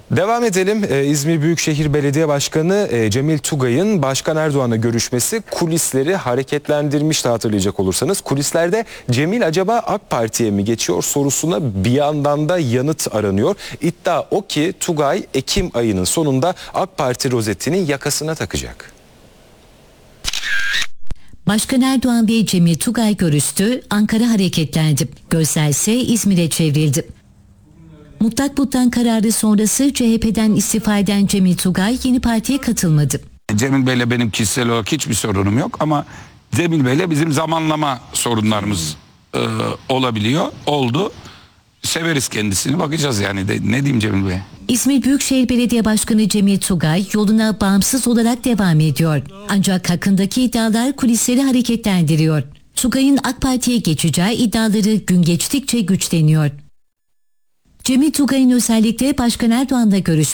Devam edelim. İzmir Büyükşehir Belediye Başkanı Cemil Tugay'ın Başkan Erdoğan'la görüşmesi kulisleri hareketlendirmişti, hatırlayacak olursanız. Kulislerde Cemil acaba AK Parti'ye mi geçiyor sorusuna bir yandan da yanıt aranıyor. İddia o ki Tugay Ekim ayının sonunda AK Parti rozetini yakasına takacak. Başkan Erdoğan ve Cemil Tugay görüştü, Ankara hareketlendi. Gözler ise İzmir'e çevrildi. Mutlak Bulut'tan kararı sonrası CHP'den istifa eden Cemil Tugay yeni partiye katılmadı. Cemil Bey'le benim kişisel olarak hiçbir sorunum yok ama Cemil Bey'le bizim zamanlama sorunlarımız oldu. Severiz kendisini, bakacağız yani. Ne diyeyim Cemil Bey? İzmir Büyükşehir Belediye Başkanı Cemil Tugay yoluna bağımsız olarak devam ediyor. Ancak hakkındaki iddialar kulisleri hareketlendiriyor. Tugay'ın AK Parti'ye geçeceği iddiaları gün geçtikçe güçleniyor. Cemil Tugay'ın özellikle Başkan Erdoğan'la görüşmesi